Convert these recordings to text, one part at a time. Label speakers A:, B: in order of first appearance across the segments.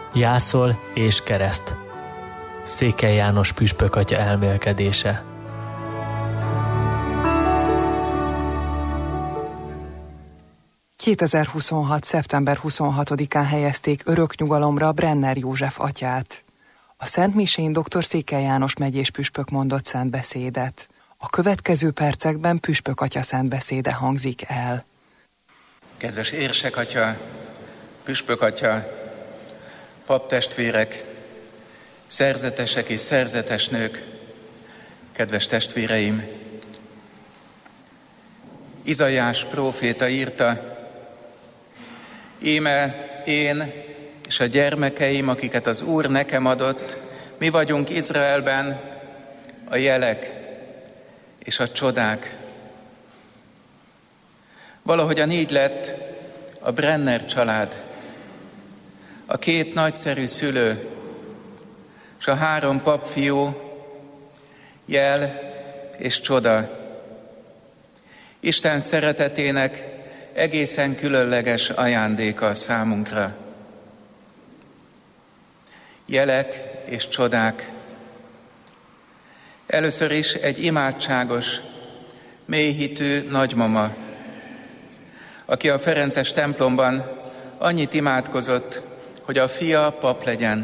A: Jászol és kereszt. Székely János püspök atya elmélkedése.
B: ...2026. szeptember 26-án helyezték öröknyugalomra Brenner József atyát. A Szent Misén dr. Székely János megyés püspök mondott szentbeszédet. A következő percekben püspök atya szentbeszéde hangzik el.
C: Kedves érsek atya, püspök atya, paptestvérek, szerzetesek és szerzetes nők, kedves testvéreim! Izaiás próféta írta: íme én és a gyermekeim, akiket az Úr nekem adott, mi vagyunk Izraelben a jelek és a csodák. Valahogyan így lett a Brenner család, a két nagyszerű szülő és a 3 papfiú jel és csoda. Isten szeretetének egészen különleges ajándéka számunkra. Jelek és csodák. Először is egy imádságos, mélyhitű nagymama, aki a ferences templomban annyit imádkozott, hogy a fia pap legyen,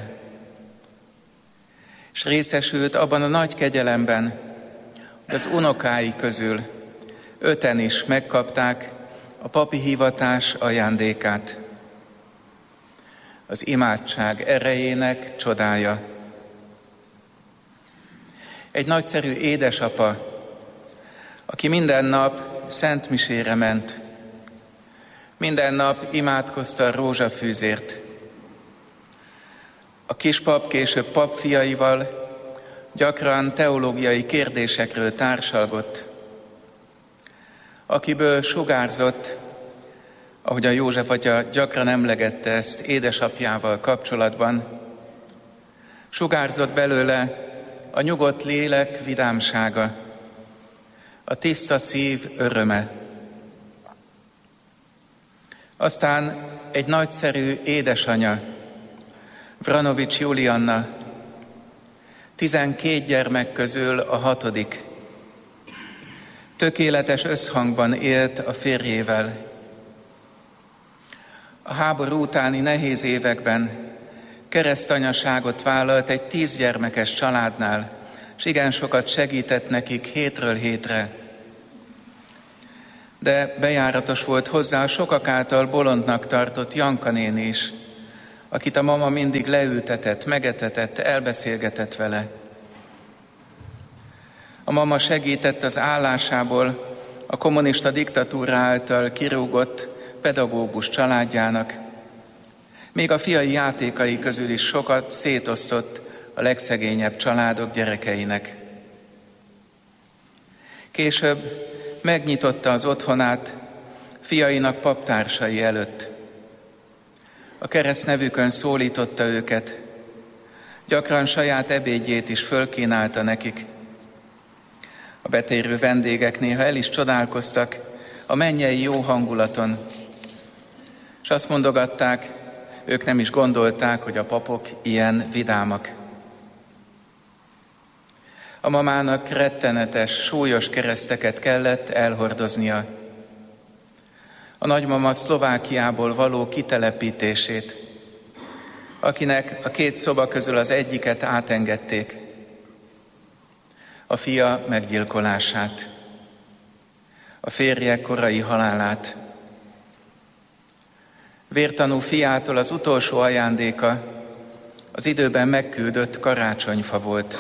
C: és részesült abban a nagy kegyelemben, hogy az unokái közül 5-en is megkapták a papi hivatás ajándékát. Az imádság erejének csodája. Egy nagyszerű édesapa, aki minden nap szentmisére ment, minden nap imádkozta a rózsafűzért. A kispap később papfiaival gyakran teológiai kérdésekről társalgott, akiből sugárzott, ahogy a József atya gyakran emlegette ezt édesapjával kapcsolatban, sugárzott belőle a nyugodt lélek vidámsága, a tiszta szív öröme. Aztán egy nagyszerű édesanya, Vranovics Julianna, 12 gyermek közül a 6. Tökéletes összhangban élt a férjével. A háború utáni nehéz években keresztanyaságot vállalt egy 10 gyermekes családnál, és igen sokat segített nekik hétről hétre. De bejáratos volt hozzá a sokak által bolondnak tartott Janka néni is, akit a mama mindig leültetett, megetetett, elbeszélgetett vele. A mama segített az állásából a kommunista diktatúra által kirúgott pedagógus családjának, még a fiai játékai közül is sokat szétosztott a legszegényebb családok gyerekeinek. Később megnyitotta az otthonát fiainak paptársai előtt. A keresztnevükön szólította őket, gyakran saját ebédjét is fölkínálta nekik. A betérő vendégek néha el is csodálkoztak a mennyei jó hangulaton, és azt mondogatták, ők nem is gondolták, hogy a papok ilyen vidámak. A mamának rettenetes, súlyos kereszteket kellett elhordoznia. A nagymama Szlovákiából való kitelepítését, akinek a 2 szoba közül az egyiket átengedték. A fia meggyilkolását, a férje korai halálát. Vértanú fiától az utolsó ajándéka az időben megküldött karácsonyfa volt.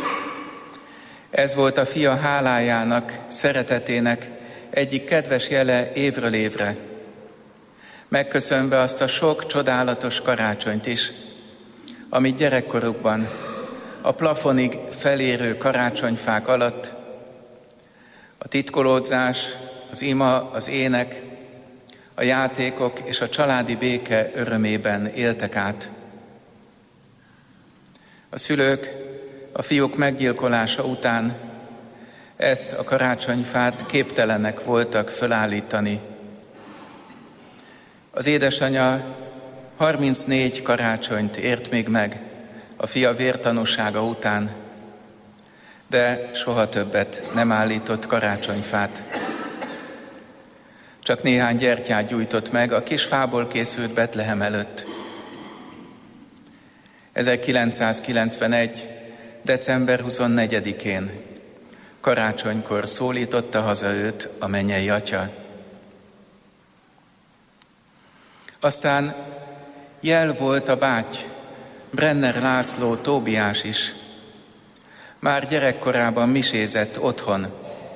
C: Ez volt a fia hálájának, szeretetének egyik kedves jele évről évre, megköszönve azt a sok csodálatos karácsonyt is, amit gyerekkorukban a plafonig felérő karácsonyfák alatt a titkolódzás, az ima, az ének, a játékok és a családi béke örömében éltek át. A szülők a fiúk meggyilkolása után ezt a karácsonyfát képtelenek voltak fölállítani. Az édesanya 34 karácsonyt ért még meg a fia vértanúsága után, de soha többet nem állított karácsonyfát. Csak néhány gyertyát gyújtott meg a kis fából készült Betlehem előtt. 1991. december 24-én, karácsonykor szólította haza őt a mennyei Atya. Aztán jel volt a báty, Brenner László Tóbiás is. Már gyerekkorában misézett otthon.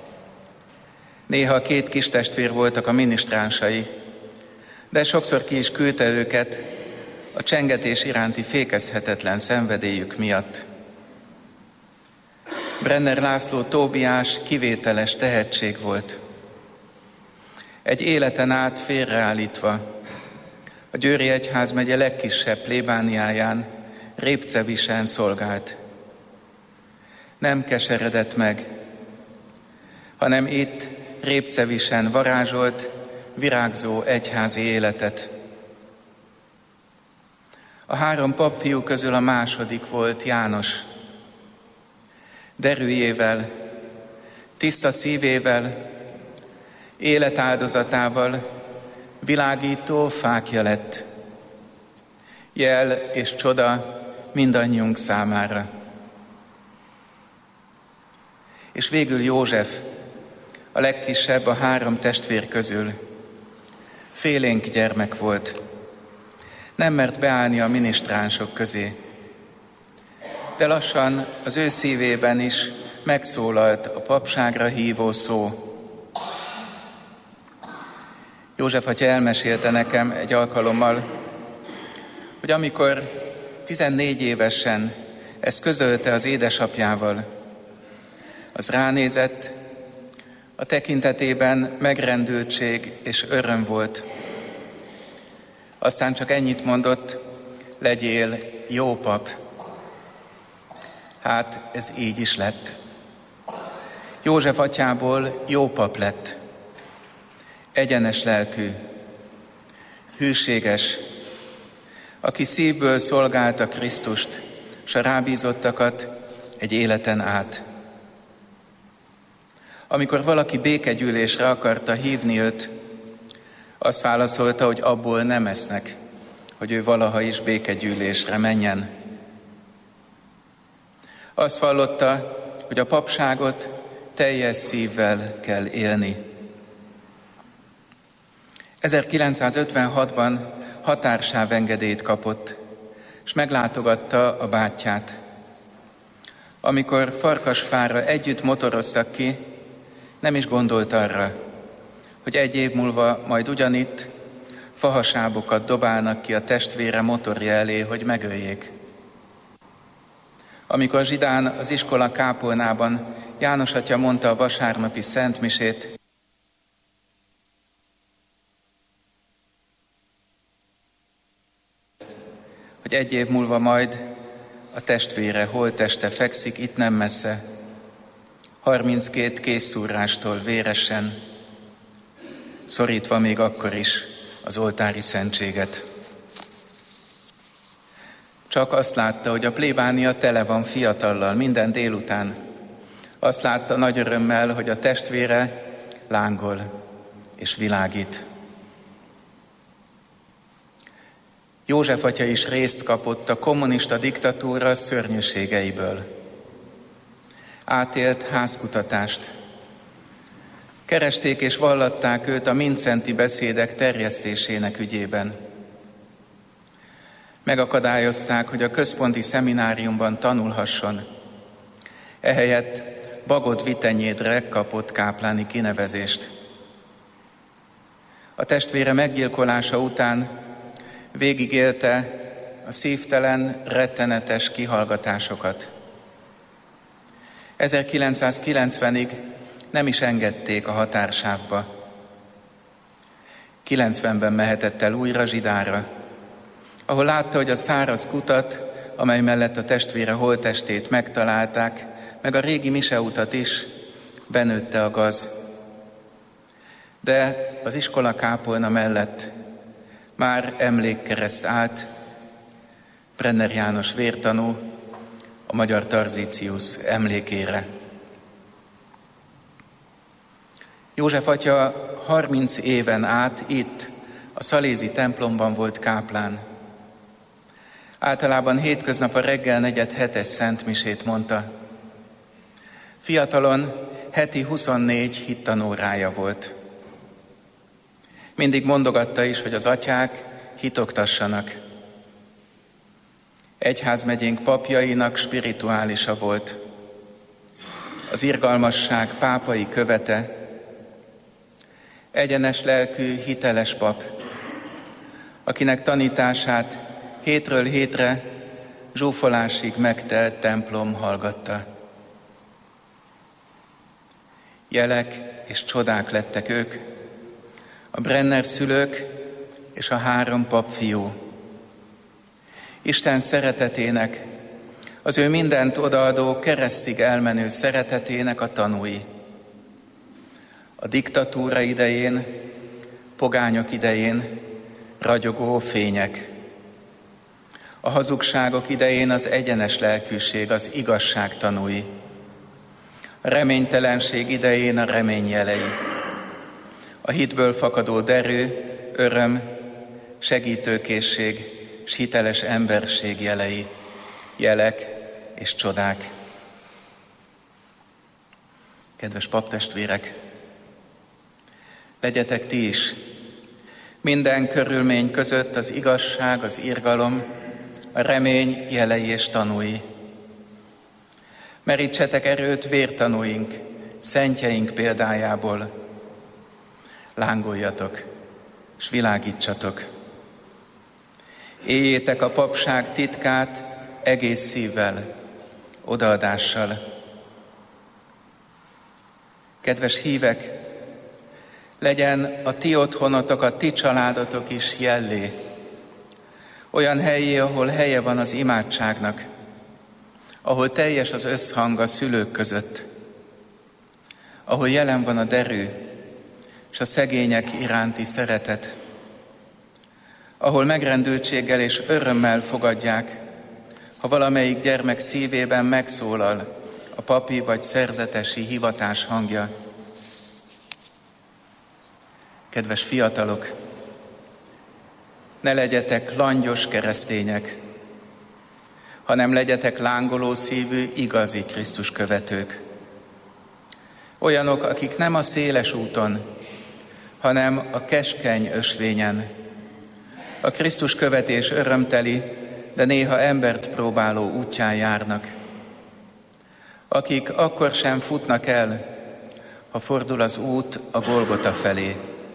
C: Néha 2 kistestvér voltak a minisztránsai, de sokszor ki is küldte őket a csengetés iránti fékezhetetlen szenvedélyük miatt. Brenner László Tóbiás kivételes tehetség volt. Egy életen át félreállítva, a Győri Egyházmegye legkisebb plébániáján, Répcevisen szolgált. Nem keseredett meg, hanem itt Répcevisen varázsolt, virágzó egyházi életet. A 3 papfiú közül a második volt János. Derűjével, tiszta szívével, életáldozatával világító fákja lett. Jel és csoda mindannyiunk számára. És végül József, a legkisebb a 3 testvér közül. Félénk gyermek volt. Nem mert beállni a minisztránsok közé. De lassan az ő szívében is megszólalt a papságra hívó szó. József atya elmesélte nekem egy alkalommal, hogy amikor 14 évesen ezt közölte az édesapjával, az ránézett, a tekintetében megrendültség és öröm volt. Aztán csak ennyit mondott, legyél jó pap. Hát ez így is lett. József atyából jó pap lett. Egyenes lelkű, hűséges, aki szívből szolgálta Krisztust, s a rábízottakat egy életen át. Amikor valaki békegyűlésre akarta hívni őt, azt válaszolta, hogy abból nem esznek, hogy ő valaha is békegyűlésre menjen. Azt vallotta, hogy a papságot teljes szívvel kell élni. 1956-ban határsávengedélyt kapott, és meglátogatta a bátyját. Amikor Farkasfára együtt motoroztak ki, nem is gondolt arra, hogy 1 év múlva majd ugyanitt fahasábokat dobálnak ki a testvére motorja elé, hogy megöljék. Amikor Zsidán az iskola kápolnában János atya mondta a vasárnapi szentmisét, hogy 1 év múlva majd a testvére holtteste fekszik itt nem messze, 32 kézszúrástól véresen, szorítva még akkor is az oltári szentséget. Csak azt látta, hogy a plébánia tele van fiatallal minden délután. Azt látta nagy örömmel, hogy a testvére lángol és világít. József atya is részt kapott a kommunista diktatúra szörnyűségeiből. Átélt házkutatást. Keresték és vallatták őt a Mindszenty beszédek terjesztésének ügyében. Megakadályozták, hogy a központi szemináriumban tanulhasson. Ehelyett Bagod Vitenyédre kapott kápláni kinevezést. A testvére meggyilkolása után végigélte a szívtelen, rettenetes kihallgatásokat. 1990-ig nem is engedték a határsávba. 90-ben mehetett el újra Zsidára, ahol látta, hogy a száraz kutat, amely mellett a testvére holttestét megtalálták, meg a régi miseutat is, benőtte a gaz. De az iskola kápolna mellett már emlékkereszt állt, Brenner János vértanú a magyar Tarzíciusz emlékére. József atya 30 éven át itt, a szalézi templomban volt káplán. Általában hétköznap a reggel 4-7-es szentmisét mondta. Fiatalon heti 24 hittanórája volt. Mindig mondogatta is, hogy az atyák hitoktassanak. Egyházmegyénk papjainak spirituálisa volt. Az irgalmasság pápai követe, egyenes lelkű, hiteles pap, akinek tanítását hétről hétre zsúfolásig megtelt templom hallgatta. Jelek és csodák lettek ők, a Brenner szülők és a 3 papfiú. Isten szeretetének, az ő mindent odaadó, keresztig elmenő szeretetének a tanúi. A diktatúra idején, pogányok idején ragyogó fények. A hazugságok idején az egyenes lelkűség, az igazság tanúi. A reménytelenség idején a remény jelei. A hitből fakadó derű, öröm, segítőkészség és hiteles emberség jelei, jelek és csodák. Kedves paptestvérek, legyetek ti is minden körülmény között az igazság, az irgalom, a remény jelei és tanúi. Merítsetek erőt vértanúink, szentjeink példájából. Lángoljatok, s világítsatok. Éljétek a papság titkát egész szívvel, odaadással. Kedves hívek, legyen a ti otthonotok, a ti családotok is jellé. Olyan helyé, ahol helye van az imádságnak, ahol teljes az összhang a szülők között, ahol jelen van a derű és a szegények iránti szeretet, ahol megrendültséggel és örömmel fogadják, ha valamelyik gyermek szívében megszólal a papi vagy szerzetesi hivatás hangja. Kedves fiatalok, ne legyetek langyos keresztények, hanem legyetek lángoló szívű, igazi Krisztus követők. Olyanok, akik nem a széles úton, hanem a keskeny ösvényen, a Krisztus követés örömteli, de néha embert próbáló útján járnak. Akik akkor sem futnak el, ha fordul az út a Golgota felé.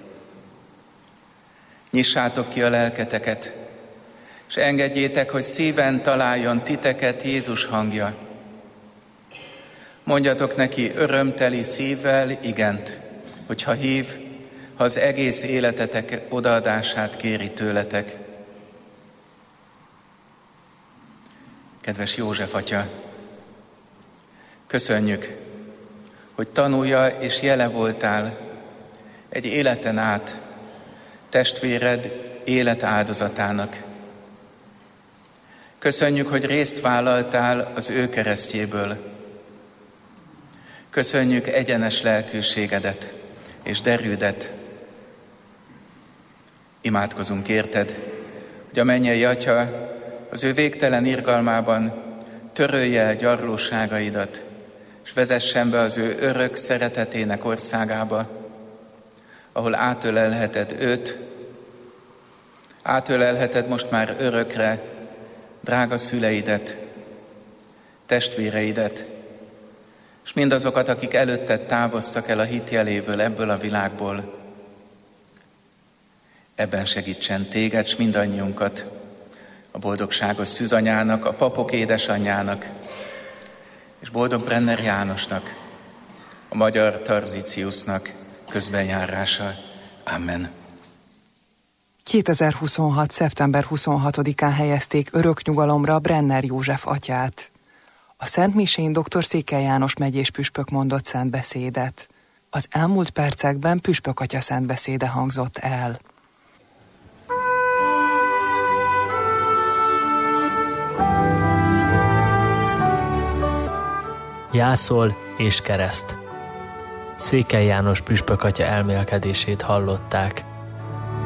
C: Nyissátok ki a lelketeket, és engedjétek, hogy szíven találjon titeket Jézus hangja. Mondjatok neki örömteli szívvel igent, hogyha hív, ha az egész életetek odaadását kéri tőletek. Kedves József atya, köszönjük, hogy tanúja és jele voltál egy életen át testvéred életáldozatának. Köszönjük, hogy részt vállaltál az ő keresztjéből. Köszönjük egyenes lelkűségedet és derűdet. Imádkozunk érted, hogy a mennyei Atya az ő végtelen irgalmában törölje el gyarlóságaidat, és vezessen be az ő örök szeretetének országába, ahol átölelheted őt, átölelheted most már örökre drága szüleidet, testvéreidet, és mindazokat, akik előtted távoztak el a hitjelévől ebből a világból. Ebben segítsen téged, s mindannyiunkat, a boldogságos szűzanyának, a papok édesanyjának, és boldog Brenner Jánosnak, a magyar Tarzíciusznak közbenjárása. Amen.
B: 2026. szeptember 26-án helyezték örök nyugalomra Brenner József atyát. A szentmisén dr. Székely János megyés püspök mondott szentbeszédet. Az elmúlt percekben püspök atya szentbeszéde hangzott el.
A: Jászol és kereszt. Székely János püspök atya elmélkedését hallották.